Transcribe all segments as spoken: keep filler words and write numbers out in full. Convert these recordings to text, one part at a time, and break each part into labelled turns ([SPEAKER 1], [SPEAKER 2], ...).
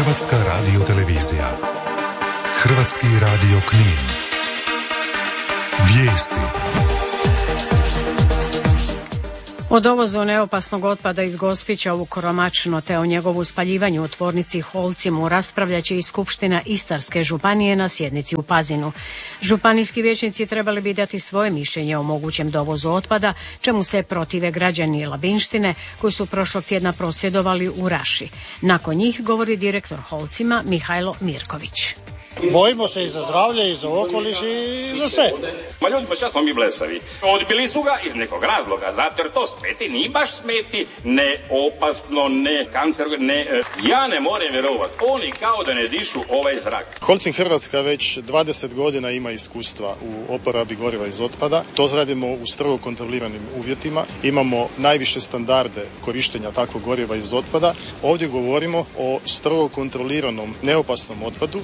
[SPEAKER 1] Hrvatska radiotelevizija. Hrvatski radio Knin. Vijesti.
[SPEAKER 2] O dovozu neopasnog otpada iz Gospića u Koromačno te o njegovu spaljivanju u tvornici Holcim raspravljat će i Skupština Istarske županije na sjednici u Pazinu. Županijski vijećnici trebali bi dati svoje mišljenje o mogućem dovozu otpada, čemu se protive građani Labinštine koji su prošlog tjedna prosvjedovali u Raši. Nakon njih govori direktor Holcima Mihajlo Mirković.
[SPEAKER 3] Bojimo se i za zdravlje, i za okoliš, i za sve.
[SPEAKER 4] Ma ljudi, pa šta smo mi blesavi? Odbili su ga iz nekog razloga, zato jer to smeti, ni baš smeti, ne opasno, ne kancer, ne... Ja ne moram vjerovati, oni kao da ne dišu ovaj zrak.
[SPEAKER 3] Holcim Hrvatska već dvadeset godina ima iskustva u oporabi goriva iz otpada. To radimo u strogo kontroliranim uvjetima. Imamo najviše standarde korištenja takvog goriva iz otpada. Ovdje govorimo o strogo kontroliranom neopasnom otpadu.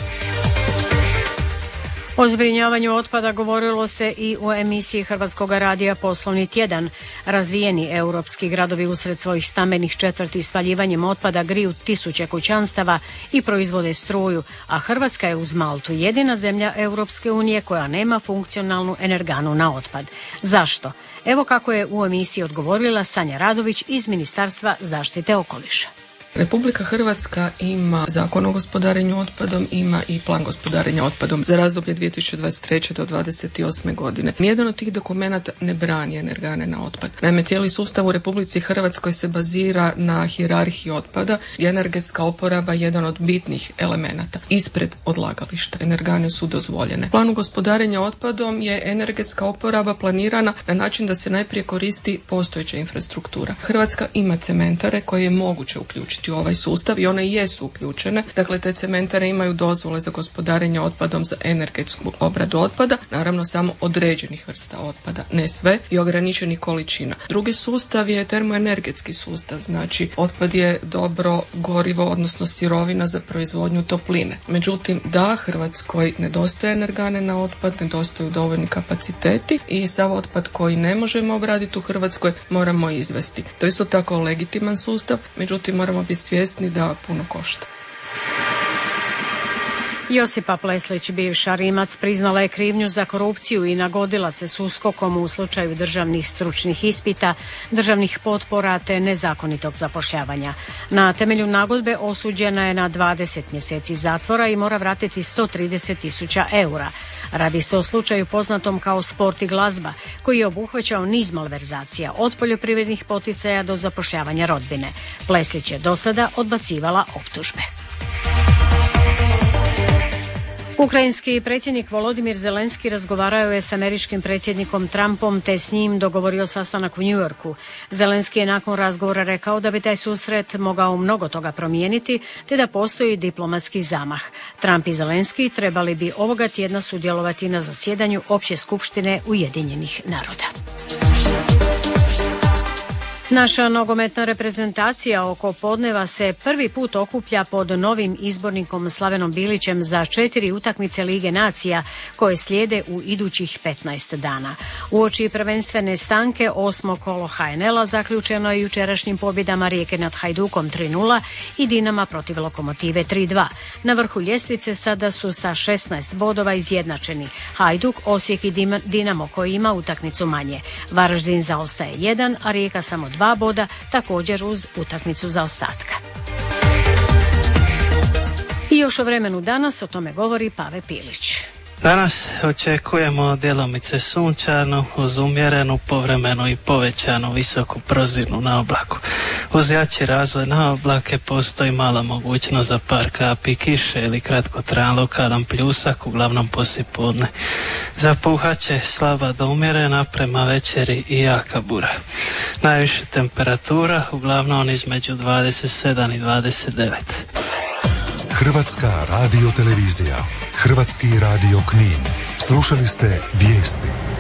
[SPEAKER 2] O zbrinjavanju otpada govorilo se i u emisiji Hrvatskog radija Poslovni tjedan. Razvijeni europski gradovi usred svojih stambenih četvrti spaljivanjem otpada griju tisuće kućanstava i proizvode struju, a Hrvatska je uz Maltu jedina zemlja Europske unije koja nema funkcionalnu energanu na otpad. Zašto? Evo kako je u emisiji odgovorila Sanja Radović iz Ministarstva zaštite okoliša.
[SPEAKER 5] Republika Hrvatska ima zakon o gospodarenju otpadom, ima i plan gospodarenja otpadom za razdoblje dvije tisuće dvadeset treće do dvadeset osme godine. Nijedan od tih dokumenata ne brani energane na otpad. Naime, cijeli sustav u Republici Hrvatskoj se bazira na hijerarhiji otpada i energetska oporaba je jedan od bitnih elemenata. Ispred odlagališta energane su dozvoljene. Planu gospodarenja otpadom je energetska oporaba planirana na način da se najprije koristi postojeća infrastruktura. Hrvatska ima cementare koje je moguće uključiti u ovaj sustav i one jesu uključene. Dakle, te cementare imaju dozvole za gospodarenje otpadom za energetsku obradu otpada, naravno samo određenih vrsta otpada, ne sve i ograničenih količina. Drugi sustav je termoenergetski sustav, znači otpad je dobro gorivo, odnosno sirovina za proizvodnju topline. Međutim, da, Hrvatskoj nedostaje energane na otpad, nedostaju dovoljni kapaciteti i sav otpad koji ne možemo obraditi u Hrvatskoj moramo izvesti. To je isto tako legitiman sustav, međutim moramo biti svjesni da puno košta.
[SPEAKER 2] Josipa Pleslić, bivša Rimac, priznala je krivnju za korupciju i nagodila se s USKOK-om u slučaju državnih stručnih ispita, državnih potpora te nezakonitog zapošljavanja. Na temelju nagodbe osuđena je na dvadeset mjeseci zatvora i mora vratiti sto trideset tisuća eura. Radi se o slučaju poznatom kao Sport i glazba, koji je obuhvaćao niz malverzacija, od poljoprivrednih poticaja do zapošljavanja rodbine. Pleslić je do sada odbacivala optužbe. Ukrajinski predsjednik Volodimir Zelenski razgovarao je s američkim predsjednikom Trumpom te s njim dogovorio sastanak u New Yorku. Zelenski je nakon razgovora rekao da bi taj susret mogao mnogo toga promijeniti te da postoji diplomatski zamah. Trump i Zelenski trebali bi ovoga tjedna sudjelovati na zasjedanju Opće skupštine Ujedinjenih naroda. Naša nogometna reprezentacija oko podneva se prvi put okuplja pod novim izbornikom Slavenom Bilićem za četiri utakmice Lige nacija koje slijede u idućih petnaest dana. Uoči prvenstvene stanke osmo kolo ha en el-a zaključeno je jučerašnjim pobjedama Rijeke nad Hajdukom tri nula i Dinama protiv Lokomotive tri dva. Na vrhu ljestvice sada su sa šesnaest bodova izjednačeni Hajduk, Osijek i Dinamo koji ima utakmicu manje. Varaždin zaostaje jedan, a Rijeka samo dva boda, također uz utakmicu zaostatka. I još o vremenu danas, o tome govori Pave Pilić.
[SPEAKER 6] Danas očekujemo djelomice sunčanu, uz umjerenu, povremenu i povećanu visoku prozirnu na oblaku. Uz jači razvoj na oblake postoji mala mogućnost za par kapi kiše ili kratkotrajan lokalan pljusak, uglavnom poslijepodne. Zapuhat će slaba do umjerena, prema večeri i jaka bura. Najviše temperatura uglavnom između dvadeset sedam i dvadeset devet.
[SPEAKER 1] Hrvatska radiotelevizija, Hrvatski radio Knin. Slušali ste vijesti.